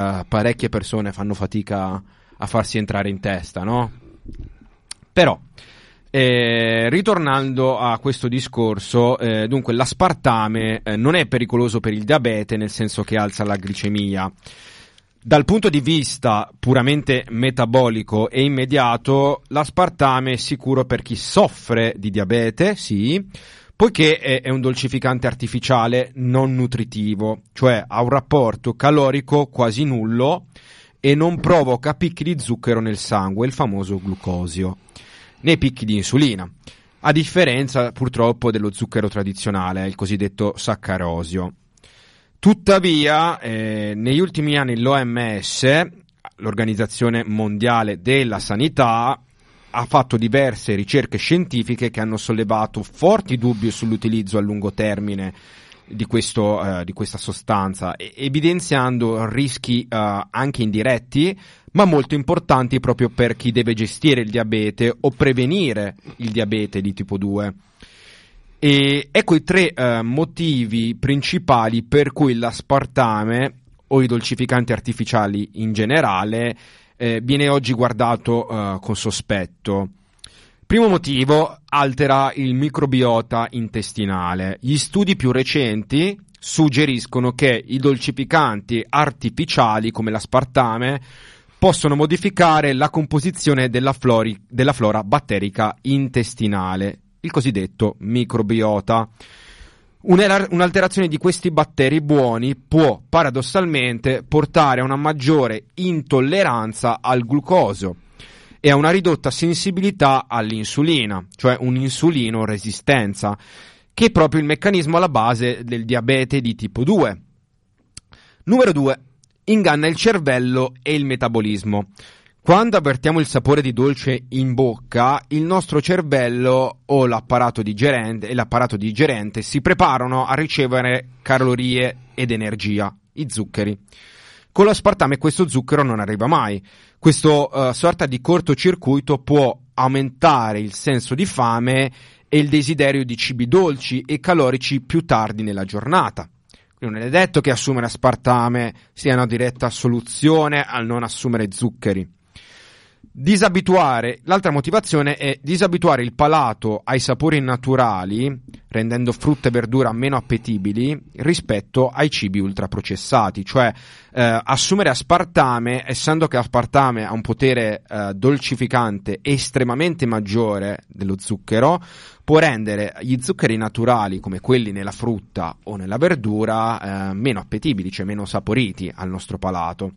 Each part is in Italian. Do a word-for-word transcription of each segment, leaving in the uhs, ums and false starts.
uh, parecchie persone fanno fatica a farsi entrare in testa, no? Però Eh, ritornando a questo discorso, eh, dunque l'aspartame eh, non è pericoloso per il diabete, nel senso che alza la glicemia. Dal punto di vista puramente metabolico e immediato, l'aspartame è sicuro per chi soffre di diabete, sì, poiché è, è un dolcificante artificiale non nutritivo, cioè ha un rapporto calorico quasi nullo e non provoca picchi di zucchero nel sangue, il famoso glucosio, nei picchi di insulina, a differenza purtroppo dello zucchero tradizionale, il cosiddetto saccarosio. Tuttavia, eh, negli ultimi anni l'O M S, l'Organizzazione Mondiale della Sanità, ha fatto diverse ricerche scientifiche che hanno sollevato forti dubbi sull'utilizzo a lungo termine di, questo, eh, di questa sostanza, evidenziando rischi eh, anche indiretti, ma molto importanti proprio per chi deve gestire il diabete o prevenire il diabete di tipo due. E ecco i tre eh, motivi principali per cui l'aspartame o i dolcificanti artificiali in generale eh, viene oggi guardato eh, con sospetto. Primo motivo, altera il microbiota intestinale. Gli studi più recenti suggeriscono che i dolcificanti artificiali come l'aspartame possono modificare la composizione della, flori, della flora batterica intestinale, il cosiddetto microbiota. Un'alterazione di questi batteri buoni può paradossalmente portare a una maggiore intolleranza al glucosio e a una ridotta sensibilità all'insulina, cioè un'insulino-resistenza, che è proprio il meccanismo alla base del diabete di tipo due. Numero due. Inganna il cervello e il metabolismo. Quando avvertiamo il sapore di dolce in bocca, il nostro cervello o l'apparato digerente e l'apparato digerente si preparano a ricevere calorie ed energia, i zuccheri. Con l'aspartame questo zucchero non arriva mai. Questo uh, sorta di cortocircuito può aumentare il senso di fame e il desiderio di cibi dolci e calorici più tardi nella giornata. Non è detto che assumere aspartame sia una diretta soluzione al non assumere zuccheri. Disabituare, l'altra motivazione è disabituare il palato ai sapori naturali, rendendo frutta e verdura meno appetibili rispetto ai cibi ultraprocessati, cioè eh, assumere aspartame, essendo che l'aspartame ha un potere eh, dolcificante estremamente maggiore dello zucchero, può rendere gli zuccheri naturali come quelli nella frutta o nella verdura eh, meno appetibili, cioè meno saporiti al nostro palato.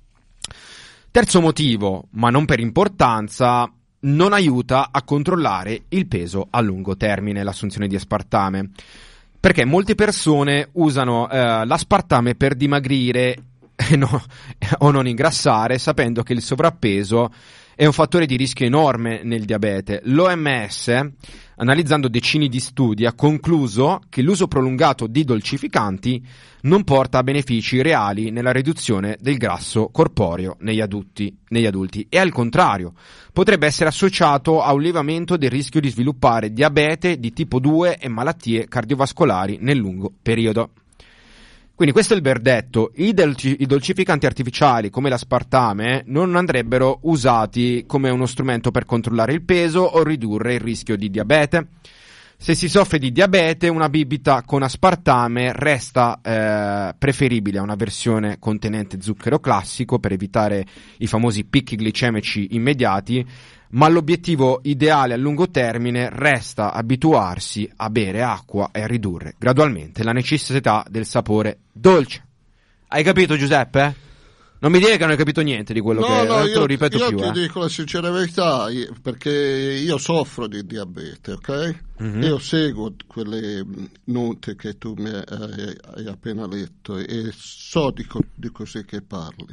Terzo motivo, ma non per importanza, non aiuta a controllare il peso a lungo termine l'assunzione di aspartame, perché molte persone usano eh, l'aspartame per dimagrire eh, no, o non ingrassare, sapendo che il sovrappeso è un fattore di rischio enorme nel diabete. L'O M S, analizzando decine di studi, ha concluso che l'uso prolungato di dolcificanti non porta a benefici reali nella riduzione del grasso corporeo negli adulti, negli adulti e al contrario potrebbe essere associato a un elevamento del rischio di sviluppare diabete di tipo due e malattie cardiovascolari nel lungo periodo. Quindi questo è il verdetto. I, dolci, i dolcificanti artificiali come l'aspartame non andrebbero usati come uno strumento per controllare il peso o ridurre il rischio di diabete. Se si soffre di diabete, una bibita con aspartame resta eh, preferibile a una versione contenente zucchero classico per evitare i famosi picchi glicemici immediati, ma l'obiettivo ideale a lungo termine resta abituarsi a bere acqua e a ridurre gradualmente la necessità del sapore dolce. Hai capito, Giuseppe? Non mi dire che non hai capito niente di quello no, che no, te io, lo ripeto io più. Io ti eh. dico la sincera verità, perché io soffro di diabete, ok? Mm-hmm. Io seguo quelle note che tu mi hai, hai appena letto e so di, co- di cos'è che parli.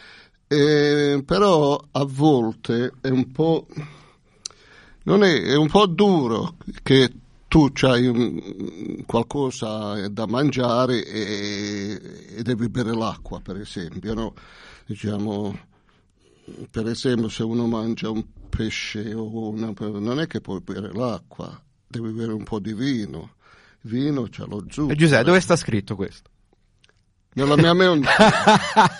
E, però a volte è un po' non è, è un po' duro che tu c'hai un, qualcosa da mangiare e, e devi bere l'acqua, per esempio, no? Diciamo, per esempio, se uno mangia un pesce o una, non è che puoi bere l'acqua, devi bere un po' di vino. Vino c'ha lo zucchero. E Giuseppe, dove sta scritto questo? Nella mia mente.